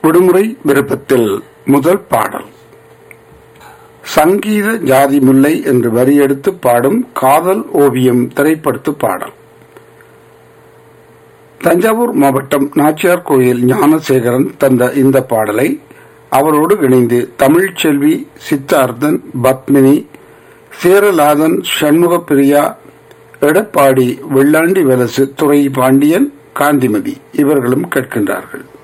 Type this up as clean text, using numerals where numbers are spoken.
விடுமுறை விருப்பத்தில் முதல் பாடல் சங்கீத ஜாதி முல்லை என்று வரியெடுத்து பாடும் காதல் ஓவியம் திரைப்படத்து பாடல். தஞ்சாவூர் மாவட்டம் நாச்சியார் கோயில் ஞானசேகரன் தந்த இந்த பாடலை அவரோடு இணைந்து தமிழ்ச்செல்வி, சித்தார்த்தன், பத்மினி, சேரலாதன், சண்முகப்பிரியா, எடப்பாடி, வெள்ளாண்டி வலசு, துறை பாண்டியன், காந்திமதி இவர்களும் கேட்கின்றார்கள்.